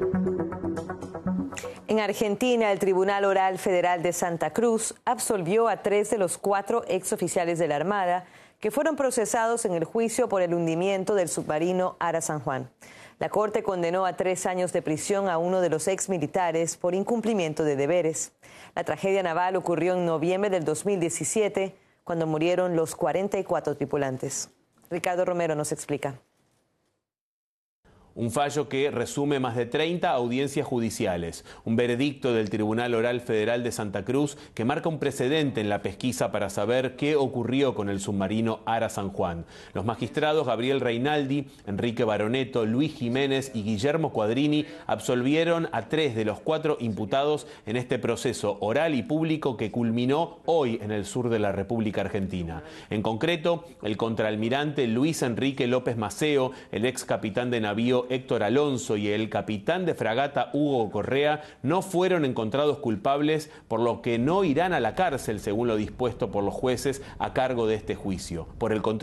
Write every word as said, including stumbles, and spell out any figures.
En Argentina, el Tribunal Oral Federal de Santa Cruz absolvió a tres de los cuatro exoficiales de la Armada que fueron procesados en el juicio por el hundimiento del submarino Ara San Juan. La Corte condenó a tres años de prisión a uno de los exmilitares por incumplimiento de deberes. La tragedia naval ocurrió en noviembre del dos mil diecisiete, cuando murieron los cuarenta y cuatro tripulantes. Ricardo Romero nos explica. Un fallo que resume más de treinta audiencias judiciales, un veredicto del Tribunal Oral Federal de Santa Cruz que marca un precedente en la pesquisa para saber qué ocurrió con el submarino Ara San Juan. Los magistrados Gabriel Reinaldi, Enrique Baroneto, Luis Jiménez y Guillermo Quadrini absolvieron a tres de los cuatro imputados en este proceso oral y público que culminó hoy en el sur de la República Argentina. En concreto, el contraalmirante Luis Enrique López Maceo, el ex capitán de navío Héctor Alonso y el capitán de fragata Hugo Correa no fueron encontrados culpables, por lo que no irán a la cárcel según lo dispuesto por los jueces a cargo de este juicio. Por el contrario,